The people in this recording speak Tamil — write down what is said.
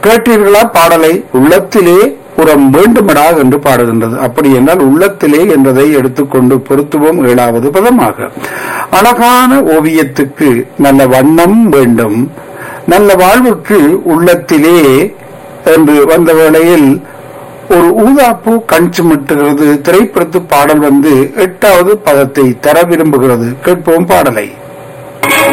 கேட்டீர்களா பாடலை? உள்ளத்திலே புறம் வேண்டுமடா என்று பாடுகின்றது. அப்படி என்றால் உள்ளத்திலே என்றதை எடுத்துக்கொண்டு பொருத்துவோம் 7வது பதமாக. அழகான ஓவியத்துக்கு நல்ல வண்ணம் வேண்டும், நல்ல வாழ்வுக்கு உள்ளத்திலே என்று வந்த வேளையில் ஒரு ஊதாப்பூ கண் சுமிட்டுகிறது திரைப்படத்து பாடல் 8வது பதத்தை தர விரும்புகிறது. கேட்போம் பாடலை.